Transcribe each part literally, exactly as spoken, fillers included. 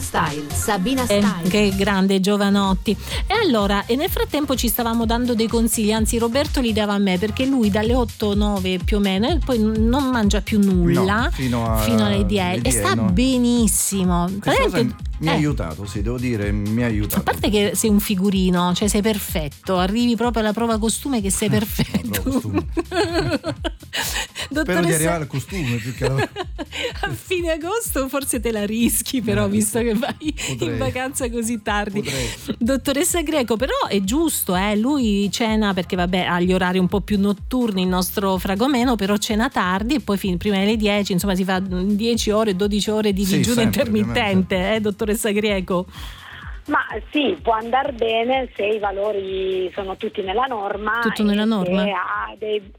Style, Sabina Eh, Style. che grande Giovanotti. E allora, e nel frattempo ci stavamo dando dei consigli, anzi Roberto li dava a me, perché lui dalle otto nove più o meno e poi non mangia più nulla No, fino, a, fino alle dieci e sta no. benissimo. Questa Tra cosa l'altro, mi ha eh, aiutato, sì, devo dire, mi ha aiutato. a parte che sei un figurino, cioè sei perfetto, arrivi proprio alla prova costume che sei perfetto. Costume. Spero di arrivare al costume più che alla... A fine agosto forse te la rischi, però, Eh, visto che vai potrei. in vacanza così tardi. Potrei. Dottoressa Greco, però è giusto, eh? Lui cena perché vabbè ha gli orari un po' più notturni, il nostro Fragomeno, però cena tardi e poi fin, prima delle dieci, insomma si fa dieci ore, dodici ore di Sì, digiuno sempre, intermittente, eh, dottoressa Greco? Ma sì, può andare bene se i valori sono tutti nella norma. Tutto nella e norma? Se ha dei...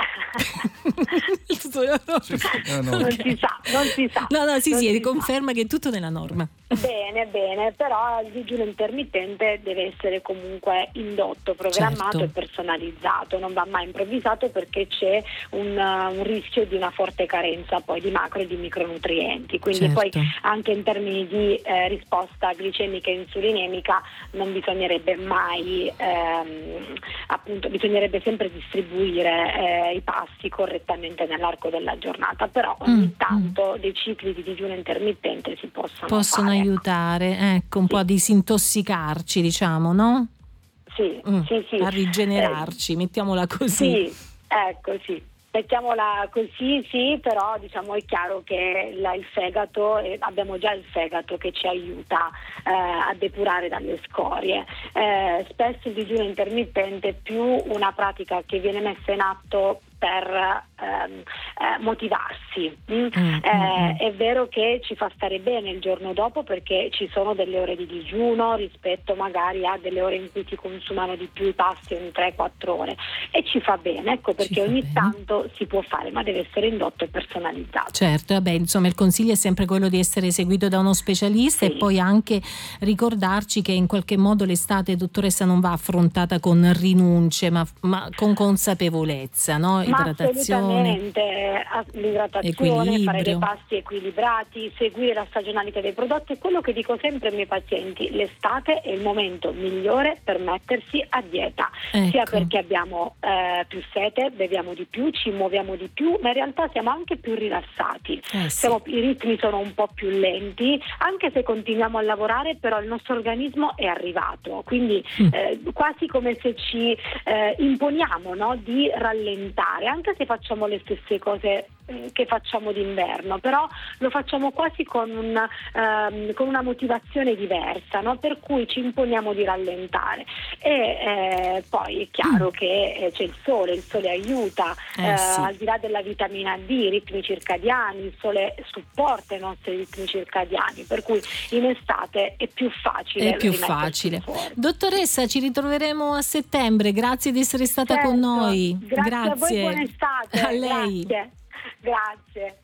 Tutto nella norma. Sì, sì, eh, no. non si sa, non si sa. No, no, sì, Non sì, si riconferma che è tutto nella norma. Bene, bene, però il digiuno intermittente deve essere comunque indotto, programmato Certo. e personalizzato, non va mai improvvisato perché c'è un, uh, un rischio di una forte carenza poi di macro e di micronutrienti, quindi Certo. poi anche in termini di eh, risposta glicemica e insulinemica non bisognerebbe mai, ehm, appunto, bisognerebbe sempre distribuire eh, i pasti correttamente nell'arco della giornata, però ogni Mm, tanto dei cicli di digiuno intermittente si possono, Possono fare. aiutare, ecco, un Sì. po' a disintossicarci, diciamo, no? Sì, Mm, sì, sì. a rigenerarci, mettiamola Eh, così. sì, ecco, sì. Mettiamola così, sì, però diciamo è chiaro che la- il fegato, eh, abbiamo già il fegato che ci aiuta eh, a depurare dalle scorie. Eh, spesso il digiuno intermittente è più una pratica che viene messa in atto per ehm, eh, motivarsi. Mm? Mm, Eh, mm, È vero che ci fa stare bene il giorno dopo perché ci sono delle ore di digiuno rispetto magari a delle ore in cui ti consumano di più i pasti ogni tre quattro ore e ci fa bene, ecco Ci perché fa ogni bene. tanto si può fare, ma deve essere indotto e personalizzato. Certo, vabbè, insomma il consiglio è sempre quello di essere seguito da uno specialista Sì. e poi anche ricordarci che in qualche modo l'estate, dottoressa, non va affrontata con rinunce ma, ma con consapevolezza, no? Ma Idratazione, assolutamente, eh, l'idratazione, fare equilibrio. dei pasti equilibrati, seguire la stagionalità dei prodotti. È quello che dico sempre ai miei pazienti: l'estate è il momento migliore per mettersi a dieta, sia Ecco. perché abbiamo eh, più sete, beviamo di più, ci muoviamo di più, ma in realtà siamo anche più rilassati. Eh sì. Siamo- i ritmi sono un po' più lenti, anche se continuiamo a lavorare, però il nostro organismo è arrivato, quindi Mm. eh, quasi come se ci eh, imponiamo, no, di rallentare, anche se facciamo le stesse cose eh, che facciamo d'inverno, però lo facciamo quasi con, un, ehm, con una motivazione diversa, no? Per cui ci imponiamo di rallentare e eh, poi è chiaro Mm. che eh, c'è il sole, il sole aiuta, Eh eh, sì. al di là della vitamina D, i ritmi circadiani, il sole supporta i nostri ritmi circadiani, per cui in estate è più facile È più rimettersi facile. in forma. Dottoressa, ci ritroveremo a settembre. Grazie di essere stata con Certo, noi. grazie a voi, buona estate. A lei. Grazie. Grazie.